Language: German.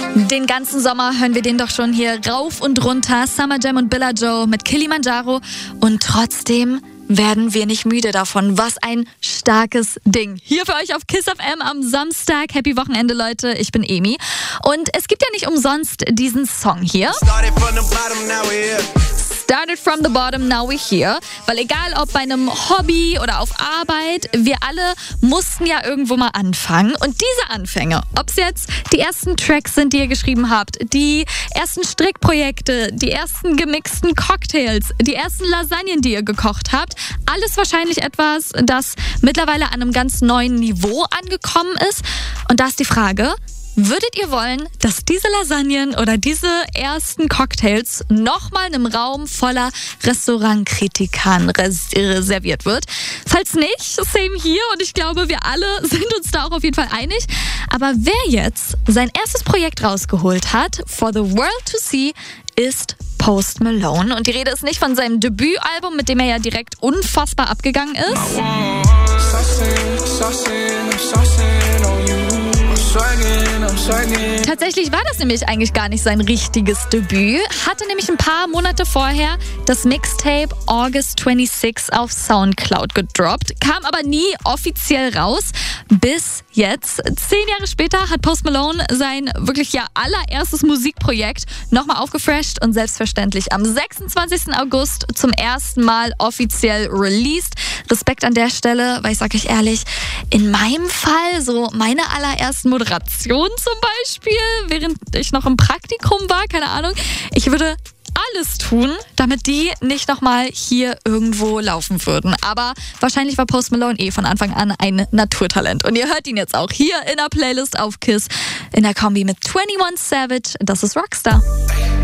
Den ganzen Sommer hören wir den doch schon hier rauf und runter. Summer Jam und Billa Joe mit Kilimanjaro. Und trotzdem werden wir nicht müde davon. Was ein starkes Ding. Hier für euch auf Kiss FM am Samstag. Happy Wochenende, Leute. Ich bin Emi. Und es gibt ja nicht umsonst diesen Song hier. Started from the bottom, now we're here. Weil egal ob bei einem Hobby oder auf Arbeit, wir alle mussten ja irgendwo mal anfangen. Und diese Anfänge, ob es jetzt die ersten Tracks sind, die ihr geschrieben habt, die ersten Strickprojekte, die ersten gemixten Cocktails, die ersten Lasagnen, die ihr gekocht habt, alles wahrscheinlich etwas, das mittlerweile an einem ganz neuen Niveau angekommen ist. Und da ist die Frage: Würdet ihr wollen, dass diese Lasagnen oder diese ersten Cocktails nochmal in einem Raum voller Restaurantkritikern serviert wird? Falls nicht, same hier, und ich glaube, wir alle sind uns da auch auf jeden Fall einig. Aber wer jetzt sein erstes Projekt rausgeholt hat, For the World to See, ist Post Malone. Und die Rede ist nicht von seinem Debütalbum, mit dem er ja direkt unfassbar abgegangen ist. Tatsächlich war das nämlich eigentlich gar nicht sein richtiges Debüt. Hatte nämlich ein paar Monate vorher das Mixtape August 26 auf Soundcloud gedroppt, kam aber nie offiziell raus. Bis jetzt, 10 Jahre später, hat Post Malone sein wirklich allererstes Musikprojekt nochmal aufgefresht und selbstverständlich am 26. August zum ersten Mal offiziell released. Respekt an der Stelle, weil ich sage euch ehrlich, in meinem Fall, so meine allerersten Moderationen zum Beispiel, während ich noch im Praktikum war, keine Ahnung, ich würde alles tun, damit die nicht nochmal hier irgendwo laufen würden. Aber wahrscheinlich war Post Malone von Anfang an ein Naturtalent. Und ihr hört ihn jetzt auch hier in der Playlist auf KISS in der Kombi mit 21 Savage. Das ist Rockstar.